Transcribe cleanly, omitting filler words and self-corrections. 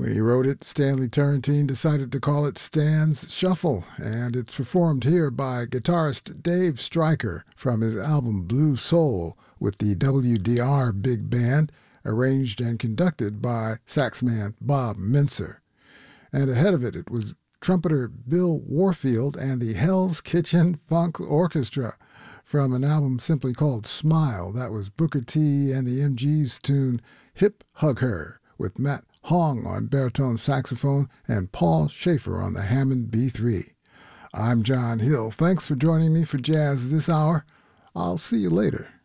When he wrote it, Stanley Turrentine decided to call it Stan's Shuffle, and it's performed here by guitarist Dave Stryker from his album Blue Soul with the WDR Big Band, arranged and conducted by saxman Bob Mincer. And ahead of it, it was trumpeter Bill Warfield and the Hell's Kitchen Funk Orchestra from an album simply called Smile. That was Booker T and the MG's tune Hip Hug Her, with Matt Hong on baritone saxophone and Paul Schaefer on the Hammond B3. I'm John Hill. Thanks for joining me for Jazz this hour. I'll see you later.